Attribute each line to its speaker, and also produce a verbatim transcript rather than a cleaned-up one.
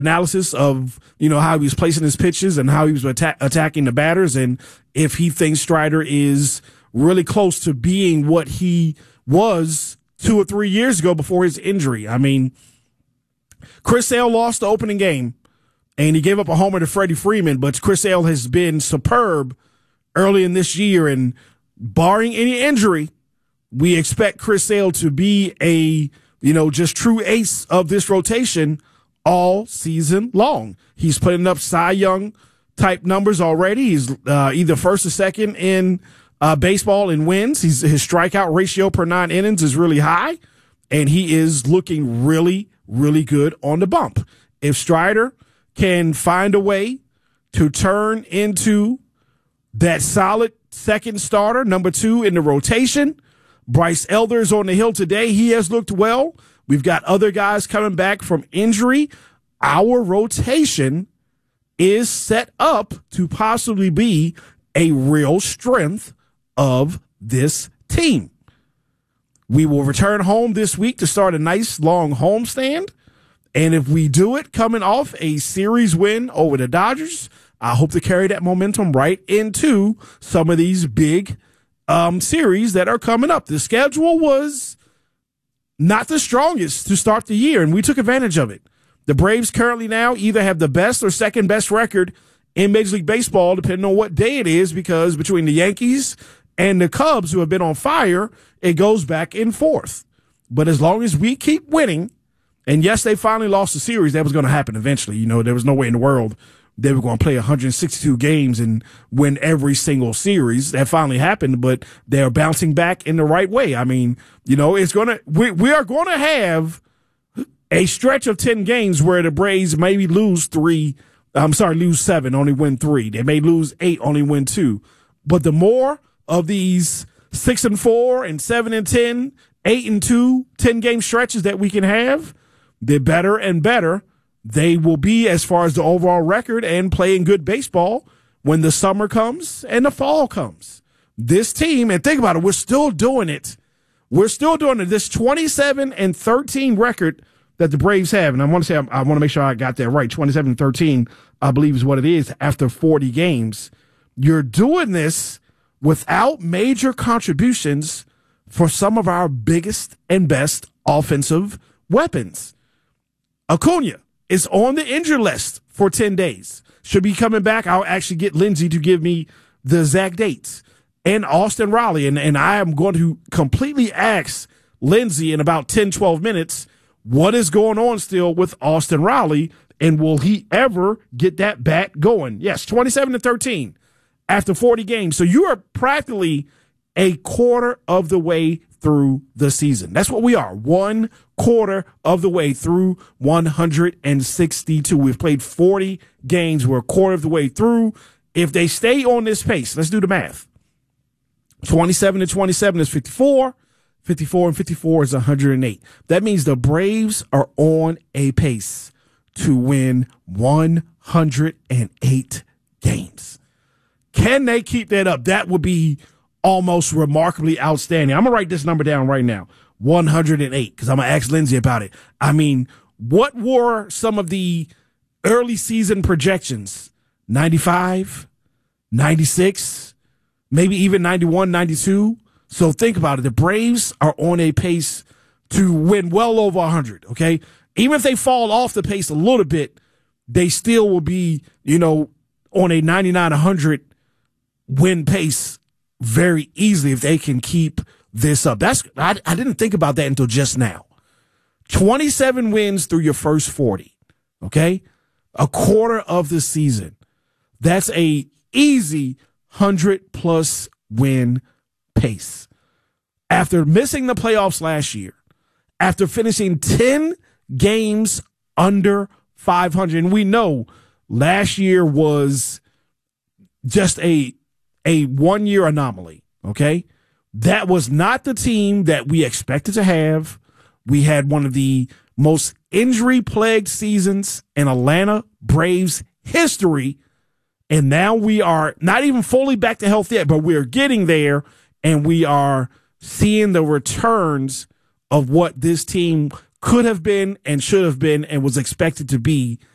Speaker 1: analysis of, you know, how he was placing his pitches and how he was atta- attacking the batters, and if he thinks Strider is really close to being what he was two or three years ago before his injury. I mean, Chris Sale lost the opening game, and he gave up a homer to Freddie Freeman, but Chris Sale has been superb early in this year, and barring any injury, we expect Chris Sale to be a, you know, just true ace of this rotation all season long. He's putting up Cy Young type numbers already. He's uh, either first or second in uh, baseball in wins. He's, his strikeout ratio per nine innings is really high, and he is looking really, really good on the bump. If Strider can find a way to turn into that solid second starter, number two in the rotation, Bryce Elder's on the hill today. He has looked well. We've got other guys coming back from injury. Our rotation is set up to possibly be a real strength of this team. We will return home this week to start a nice long homestand. And if we do it coming off a series win over the Dodgers, I hope to carry that momentum right into some of these big um, series that are coming up. The schedule was not the strongest to start the year, and we took advantage of it. The Braves currently now either have the best or second best record in Major League Baseball, depending on what day it is, because between the Yankees and the Cubs, who have been on fire, it goes back and forth. But as long as we keep winning, and yes, they finally lost the series, that was going to happen eventually. You know, there was no way in the world they were going to play one hundred sixty-two games and win every single series. That finally happened, but they're bouncing back in the right way. I mean, you know, it's going to, we, we are going to have a stretch of ten games where the Braves maybe lose three, I'm sorry, lose seven, only win three. They may lose eight, only win two. But the more of these six and four and seven and ten, eight and two, ten game stretches that we can have, the better and better they will be as far as the overall record and playing good baseball when the summer comes and the fall comes. This team, and think about it, we're still doing it. We're still doing it. This twenty-seven and thirteen record that the Braves have, and I want to say, I, I want to make sure I got that right. twenty-seven and thirteen, I believe, is what it is after forty games. You're doing this without major contributions for some of our biggest and best offensive weapons. Acuna is on the injured list for ten days. Should be coming back. I'll actually get Lindsey to give me the exact dates. And Austin Riley. And, and I am going to completely ask Lindsey in about ten, twelve minutes, what is going on still with Austin Riley, and will he ever get that bat going? Yes, twenty-seven to thirteen after forty games. So you are practically a quarter of the way through the season. That's what we are. One quarter of the way through one hundred sixty-two. We've played forty games. We're a quarter of the way through. If they stay on this pace, let's do the math. twenty-seven to twenty-seven is fifty-four. fifty-four and fifty-four is one hundred eight. That means the Braves are on a pace to win one hundred eight games. Can they keep that up? That would be almost remarkably outstanding. I'm going to write this number down right now, one hundred eight, because I'm going to ask Lindsey about it. I mean, what were some of the early season projections? ninety-five, ninety-six, maybe even ninety-one, ninety-two. So think about it. The Braves are on a pace to win well over one hundred, okay? Even if they fall off the pace a little bit, they still will be, you know, on a ninety-nine, one hundred win pace very easily if they can keep this up. That's I, I didn't think about that until just now. twenty-seven wins through your first forty, okay? A quarter of the season. That's a easy one hundred plus win pace. After missing the playoffs last year, after finishing ten games under five hundred, and we know last year was just a a one-year anomaly, okay? That was not the team that we expected to have. We had one of the most injury-plagued seasons in Atlanta Braves history, and now we are not even fully back to health yet, but we're getting there, and we are seeing the returns of what this team could have been and should have been and was expected to be